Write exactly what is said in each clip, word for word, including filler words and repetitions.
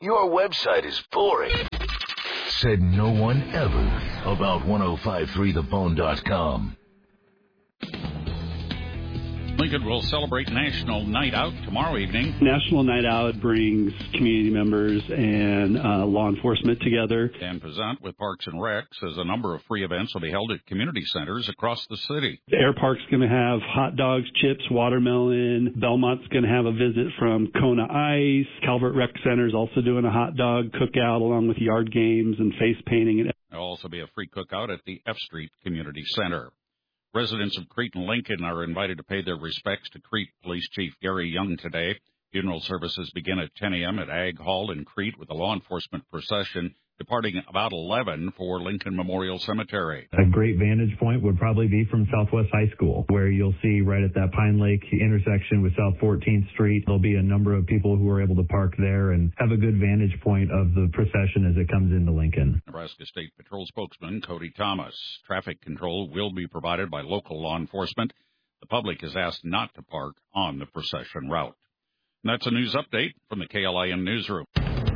Your website is boring. Said no one ever about ten fifty-three the phone dot com. Lincoln will celebrate National Night Out tomorrow evening. National Night Out brings community members and uh, law enforcement together. Dan Pezant with Parks and Rec says a number of free events will be held at community centers across the city. Air Park's going to have hot dogs, chips, watermelon. Belmont's going to have a visit from Kona Ice. Calvert Rec Center is also doing a hot dog cookout along with yard games and face painting. There will also be a free cookout at the F Street Community Center. Residents of Crete and Lincoln are invited to pay their respects to Crete Police Chief Gary Young today. Funeral services begin at ten a.m. at Ag Hall in Crete with a law enforcement procession departing about eleven for Lincoln Memorial Cemetery. A great vantage point would probably be from Southwest High School, where you'll see right at that Pine Lake intersection with South fourteenth Street, there'll be a number of people who are able to park there and have a good vantage point of the procession as it comes into Lincoln. Nebraska State Patrol spokesman Cody Thomas. Traffic control will be provided by local law enforcement. The public is asked not to park on the procession route. And that's a news update from the K L I N Newsroom.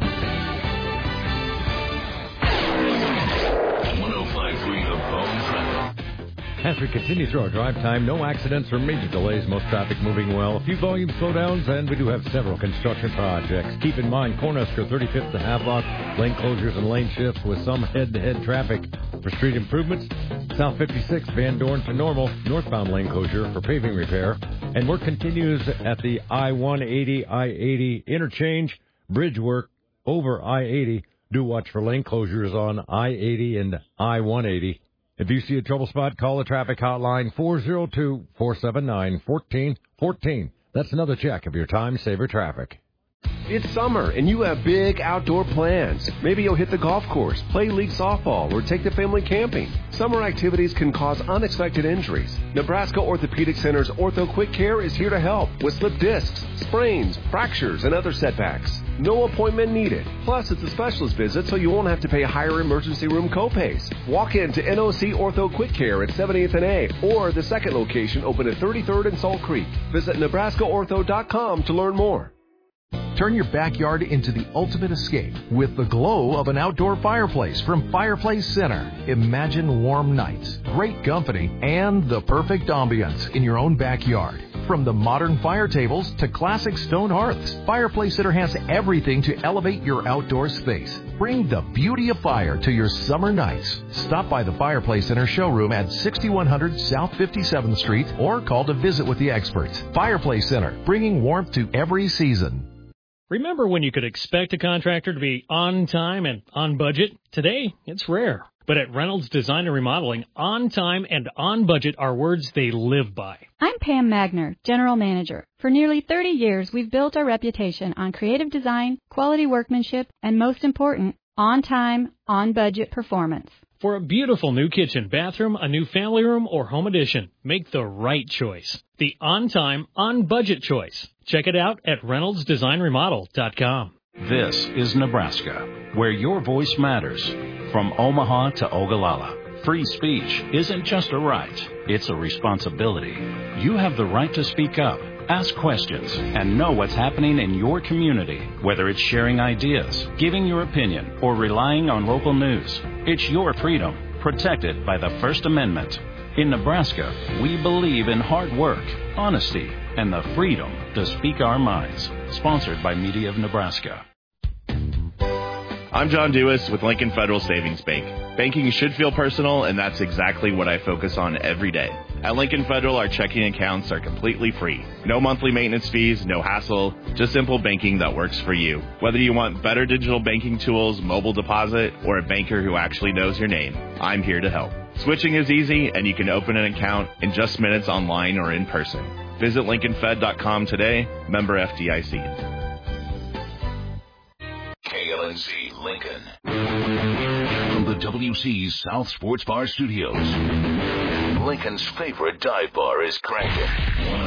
As we continue through our drive time, no accidents or major delays, most traffic moving well. A few volume slowdowns, and we do have several construction projects. Keep in mind, Cornhusker thirty-fifth to Havelock, lane closures and lane shifts with some head-to-head traffic. For street improvements, South fifty-six, Van Dorn to Normal, northbound lane closure for paving repair. And work continues at the I one eighty, I eighty interchange, bridge work over I eighty. Do watch for lane closures on I eighty and I one eighty. If you see a trouble spot, call the traffic hotline four oh two, four seven nine, one four one four. That's another check of your time-saver traffic. It's summer, and you have big outdoor plans. Maybe you'll hit the golf course, play league softball, or take the family camping. Summer activities can cause unexpected injuries. Nebraska Orthopedic Center's Ortho Quick Care is here to help with slip discs, sprains, fractures, and other setbacks. No appointment needed. Plus, it's a specialist visit, so you won't have to pay higher emergency room copays. Walk in to N O C Ortho Quick Care at seventieth and A, or the second location open at thirty-third and Salt Creek. Visit Nebraska Ortho dot com to learn more. Turn your backyard into the ultimate escape with the glow of an outdoor fireplace from Fireplace Center. Imagine warm nights, great company, and the perfect ambience in your own backyard. From the modern fire tables to classic stone hearths, Fireplace Center has everything to elevate your outdoor space. Bring the beauty of fire to your summer nights. Stop by the Fireplace Center showroom at sixty-one hundred South fifty-seventh Street or call to visit with the experts. Fireplace Center, bringing warmth to every season. Remember when you could expect a contractor to be on time and on budget? Today, it's rare. But at Reynolds Design and Remodeling, on time and on budget are words they live by. I'm Pam Magner, General Manager. For nearly thirty years, we've built our reputation on creative design, quality workmanship, and most important, on time, on budget performance. For a beautiful new kitchen, bathroom, a new family room, or home addition, make the right choice. The on-time, on-budget choice. Check it out at Reynolds Design Remodel dot com. This is Nebraska, where your voice matters. From Omaha to Ogallala, free speech isn't just a right, it's a responsibility. You have the right to speak up, ask questions, and know what's happening in your community, whether it's sharing ideas, giving your opinion, or relying on local news. It's your freedom, protected by the First Amendment. In Nebraska, we believe in hard work, honesty, and the freedom to speak our minds. Sponsored by Media of Nebraska. I'm John Dewis with Lincoln Federal Savings Bank. Banking should feel personal, and that's exactly what I focus on every day. At Lincoln Federal, our checking accounts are completely free. No monthly maintenance fees, no hassle, just simple banking that works for you. Whether you want better digital banking tools, mobile deposit, or a banker who actually knows your name, I'm here to help. Switching is easy, and you can open an account in just minutes online or in person. Visit Lincoln Fed dot com today, member F D I C. K L N Z Lincoln. From the W C's South Sports Bar Studios, Lincoln's favorite dive bar is cranking.